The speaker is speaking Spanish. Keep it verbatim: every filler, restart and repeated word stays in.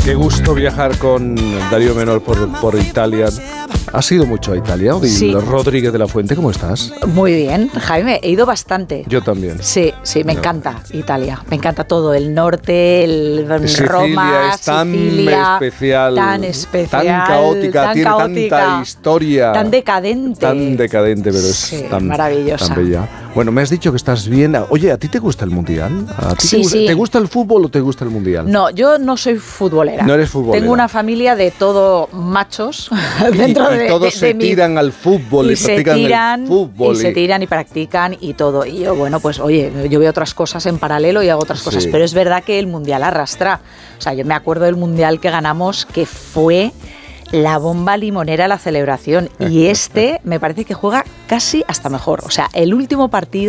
Qué gusto viajar con Darío Menor por, por Italia. ¿Has ido mucho a Italia? Sí. Rodríguez de la Fuente, ¿cómo estás? Muy bien, Jaime, he ido bastante. Yo también. Sí, sí, me no. encanta Italia. Me encanta todo, el norte, el Sicilia Roma, es tan Sicilia, especial, tan especial, tan caótica, tan tiene caótica, tanta historia, tan decadente, tan decadente, pero es sí, tan maravillosa. Tan bella. Bueno, me has dicho que estás bien. Oye, ¿a ti te gusta el mundial? ¿A ti Sí, te, gusta, sí. ¿Te gusta el fútbol o te gusta el mundial? No, yo no soy futbolera. No eres futbolera. Tengo una familia de todo machos y, dentro y de, todos de, se de mi... tiran al fútbol y, y se practican tiran el fútbol. y y... se tiran y practican y todo. Y yo, bueno, pues oye, yo veo otras cosas en paralelo y hago otras cosas. Sí. Pero es verdad que el mundial arrastra. O sea, yo me acuerdo del mundial que ganamos, que fue la bomba limonera la celebración. Y este me parece que juega casi hasta mejor. O sea, el último partido